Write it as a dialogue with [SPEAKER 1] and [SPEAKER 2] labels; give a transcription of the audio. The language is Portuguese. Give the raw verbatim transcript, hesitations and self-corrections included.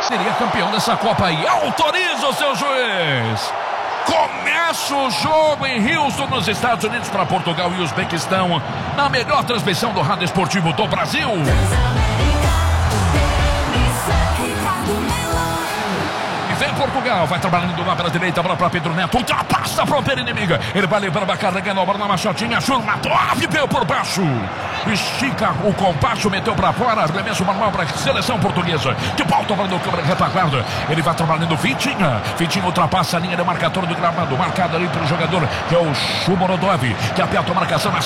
[SPEAKER 1] Seria campeão dessa Copa aí. Autoriza o seu juiz. Começa o jogo em Houston, nos Estados Unidos, para Portugal e Uzbequistão, na melhor transmissão do rádio esportivo do Brasil. Vem Portugal, vai trabalhando lá pela direita, bola para Pedro Neto, ultrapassa a fronteira inimiga, ele vai levando a carregando a bola na machotinha, Churma, trave, veio por baixo, estica o compasso, meteu para fora, arremesso manual para a seleção portuguesa, de volta para o câmera retaguarda, ele vai trabalhando Vitinha, Vitinha ultrapassa a linha de marcatório do gramado, marcado ali pelo jogador, que é o Chumorodov, que aperta a marcação na